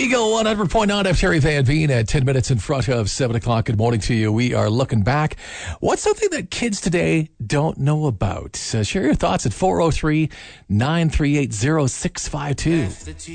Eagle 100.9. I'm Terry Van Veen at 10 minutes in front of 7 o'clock. Good morning to you. We are looking back. What's something that kids today don't know about? Share your thoughts at 403-938-0652.